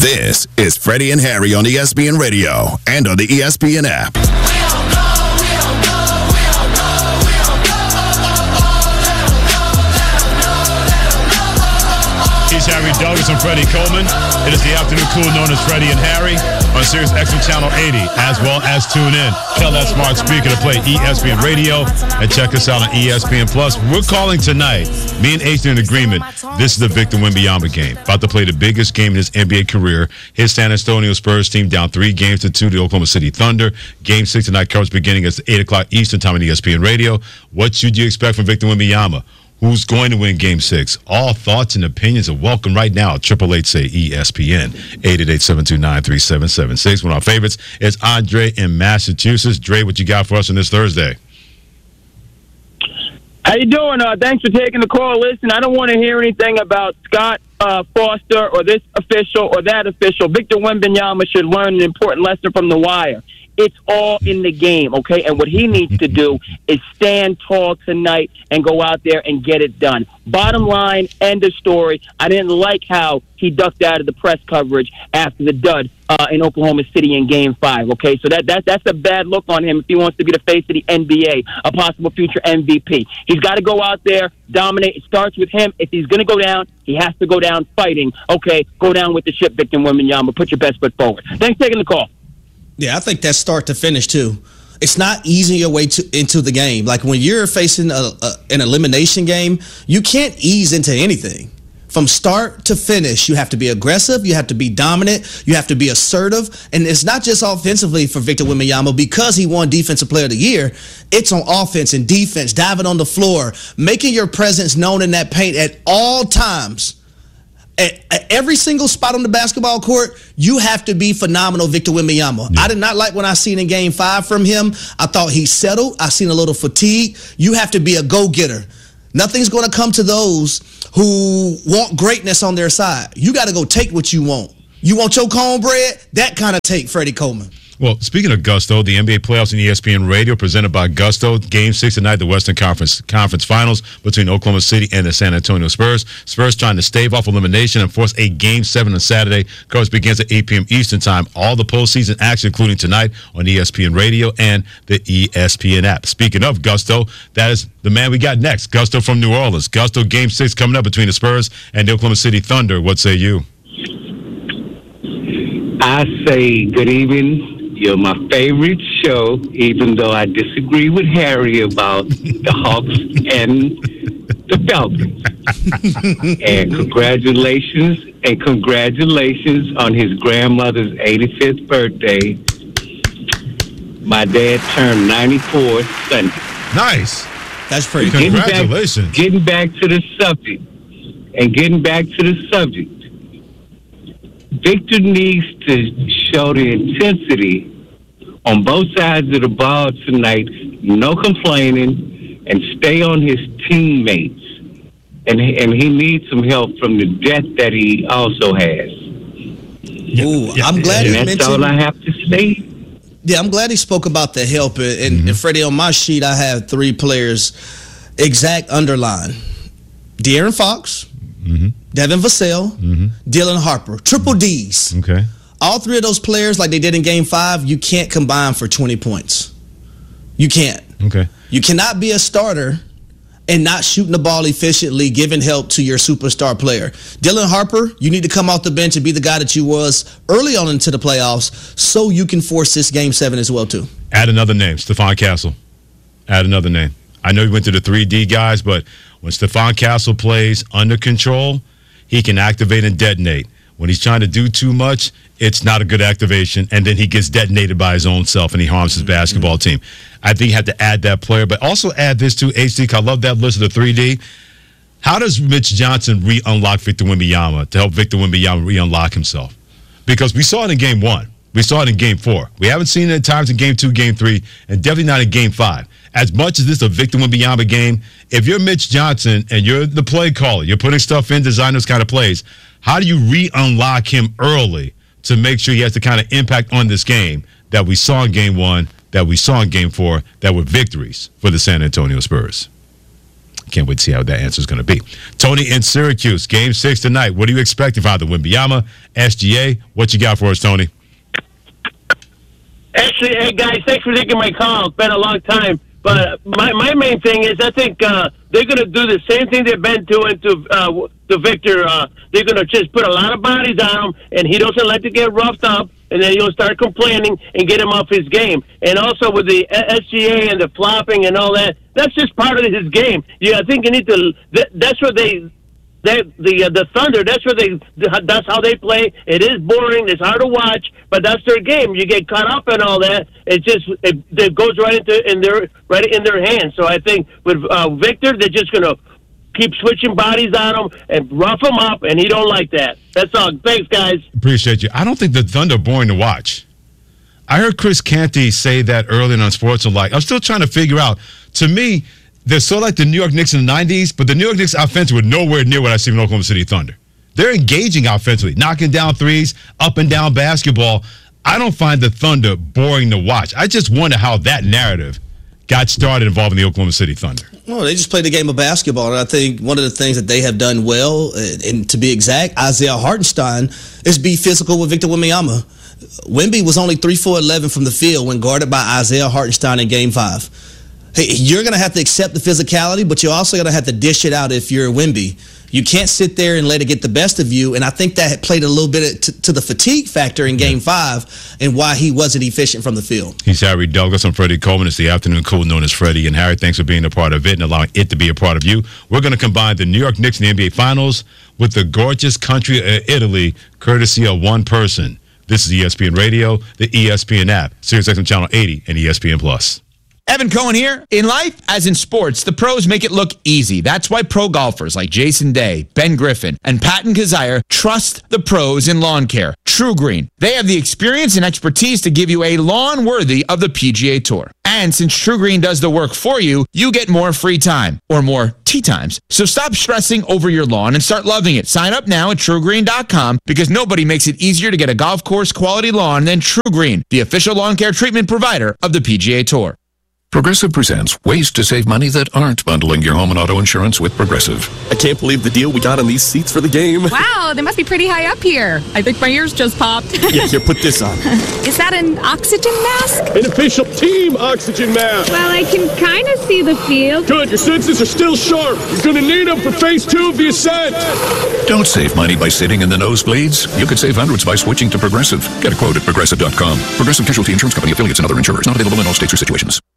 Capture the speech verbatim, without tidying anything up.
This is Freddie and Harry on E S P N Radio and on the E S P N app. He's Harry Douglas and Freddie Coleman. It is the afternoon crew known as Freddie and Harry on Sirius X M Channel eighty, as well as tune in. Tell that smart speaker to play E S P N Radio and check us out on E S P N Plus. We're calling tonight. Me and H are in agreement. This is the Victor Wembanyama game. About to play the biggest game in his N B A career. His San Antonio Spurs team down three games to two to the Oklahoma City Thunder. Game six tonight coverage beginning at eight o'clock Eastern time on E S P N Radio. What should you expect from Victor Wembanyama? Who's going to win Game six? All thoughts and opinions are welcome right now. Triple Eight say E S P N. eight eight eight, seven two nine, three seven seven six. One of our favorites is Andre in Massachusetts. Dre, what you got for us on this Thursday? How you doing? Uh, thanks for taking the call. Listen, I don't want to hear anything about Scott uh, Foster or this official or that official. Victor Wembanyama should learn an important lesson from The Wire. It's all in the game, okay? And what he needs to do is stand tall tonight and go out there and get it done. Bottom line, end of story. I didn't like how he ducked out of the press coverage after the dud uh, in Oklahoma City in Game five, okay? So that, that that's a bad look on him if he wants to be the face of the N B A, a possible future M V P. He's got to go out there, dominate. It starts with him. If he's going to go down, he has to go down fighting, okay? Go down with the ship, Victor Wembanyama. Put your best foot forward. Thanks for taking the call. Yeah, I think that's start to finish, too. It's not easing your way to, into the game. Like, when you're facing a, a, an elimination game, you can't ease into anything. From start to finish, you have to be aggressive, you have to be dominant, you have to be assertive. And it's not just offensively for Victor Wembanyama because he won Defensive Player of the Year. It's on offense and defense, diving on the floor, making your presence known in that paint at all times. At, at every single spot on the basketball court, you have to be phenomenal, Victor Wembanyama. Yeah. I did not like what I seen in Game five from him. I thought he settled. I seen a little fatigue. You have to be a go-getter. Nothing's going to come to those who want greatness on their side. You got to go take what you want. You want your cornbread? That kind of take, Freddie Coleman. Well, speaking of Gusto, the N B A playoffs in E S P N Radio presented by Gusto. Game six tonight, the Western Conference Conference Finals between Oklahoma City and the San Antonio Spurs. Spurs trying to stave off elimination and force a Game seven on Saturday. Coverage begins at eight p.m. Eastern Time. All the postseason action, including tonight on E S P N Radio and the E S P N app. Speaking of Gusto, that is the man we got next. Gusto from New Orleans. Gusto, Game six coming up between the Spurs and the Oklahoma City Thunder. What say you? I say good evening. You're my favorite show, even though I disagree with Harry about the Hawks and the Falcons. And congratulations, and congratulations on his grandmother's eighty-fifth birthday. My dad turned ninety-four Sunday. Nice. That's pretty cool. Getting Congratulations. Back, getting back to the subject, and getting back to the subject, Victor needs to show the intensity on both sides of the ball tonight, no complaining, and stay on his teammates. And and he needs some help from the depth that he also has. Ooh, I'm glad and he that's mentioned. all I have to say. Yeah, I'm glad he spoke about the help. And, Mm-hmm. and Freddie, on my sheet, I have three players, exact underline. De'Aaron Fox, Mm-hmm. Devin Vassell, Mm-hmm. Dylan Harper. Triple Ds. Okay. All three of those players, like they did in Game five, you can't combine for twenty points. You can't. Okay. You cannot be a starter and not shooting the ball efficiently, giving help to your superstar player. Dylan Harper, you need to come off the bench and be the guy that you was early on into the playoffs so you can force this Game seven as well, too. Add another name, Stephon Castle. Add another name. I know you went to the three D guys, but when Stephon Castle plays under control, he can activate and detonate. When he's trying to do too much, it's not a good activation, and then he gets detonated by his own self, and he harms his basketball team. I think you have to add that player, but also add this to H D. I love that list of the three D. How does Mitch Johnson re-unlock Victor Wembanyama to help Victor Wembanyama re-unlock himself? Because we saw it in Game one. We saw it in Game four. We haven't seen it at times in Game two, Game three, and definitely not in Game five. As much as this is a Victor Wembanyama game, if you're Mitch Johnson and you're the play caller, you're putting stuff in, design those kind of plays, how do you re-unlock him early to make sure he has the kind of impact on this game that we saw in Game one, that we saw in Game four, that were victories for the San Antonio Spurs? Can't wait to see how that answer is going to be. Tony in Syracuse, game six tonight. What are you expecting, Father Wembanyama, S G A? What you got for us, Tony? Actually, hey, guys, thanks for taking my call. It's been a long time. But my, my main thing is I think uh, they're going to do the same thing they've been doing to uh, to Victor. Uh, they're going to just put a lot of bodies on him, and he doesn't like to get roughed up, and then he'll start complaining and get him off his game. And also with the S G A and the flopping and all that, that's just part of his game. Yeah, I think you need to that, – that's what they – They, the uh, the Thunder, that's where they that's how they play. It is boring. It's hard to watch, but that's their game. You get caught up in all that. It just it, it goes right into in their right in their hands. So I think with uh, Victor, they're just gonna keep switching bodies on him and rough him up, and he don't like that. That's all. Thanks, guys. Appreciate you. I don't think the Thunder are boring to watch. I heard Chris Canty say that earlier on Sports Alike. I'm still trying to figure out. To me, they're sort of like the New York Knicks in the nineties, but the New York Knicks offensive were nowhere near what I see in Oklahoma City Thunder. They're engaging offensively, knocking down threes, up and down basketball. I don't find the Thunder boring to watch. I just wonder how that narrative got started involving the Oklahoma City Thunder. Well, they just played the game of basketball, and I think one of the things that they have done well, and to be exact, Isaiah Hartenstein, is be physical with Victor Wembanyama. Wemby was only three for eleven from the field when guarded by Isaiah Hartenstein in Game five. Hey, you're going to have to accept the physicality, but you're also going to have to dish it out if you're Wemby. You can't sit there and let it get the best of you, and I think that played a little bit to, to the fatigue factor in Game five and why he wasn't efficient from the field. He's Harry Douglas. I'm Freddie Coleman. It's the afternoon cool known as Freddie. And Harry, thanks for being a part of it and allowing it to be a part of you. We're going to combine the New York Knicks in the N B A Finals with the gorgeous country of Italy, courtesy of one person. This is E S P N Radio, the E S P N app, SiriusXM Channel eighty, and E S P N Plus. Evan Cohen here. In life, as in sports, the pros make it look easy. That's why pro golfers like Jason Day, Ben Griffin, and Patton Kazire trust the pros in lawn care. True Green. They have the experience and expertise to give you a lawn worthy of the P G A Tour. And since True Green does the work for you, you get more free time, or more tee times. So stop stressing over your lawn and start loving it. Sign up now at true green dot com because nobody makes it easier to get a golf course quality lawn than True Green, the official lawn care treatment provider of the P G A Tour. Progressive presents ways to save money that aren't bundling your home and auto insurance with Progressive. I can't believe the deal we got on these seats for the game. Wow, they must be pretty high up here. I think my ears just popped. Yeah, here, put this on. Is that an oxygen mask? An official team oxygen mask. Well, I can kind of see the field. Good, your senses are still sharp. You're going to need them for phase two of the ascent. Don't save money by sitting in the nosebleeds. You could save hundreds by switching to Progressive. Get a quote at progressive dot com. Progressive Casualty Insurance Company, affiliates, and other insurers. Not available in all states or situations.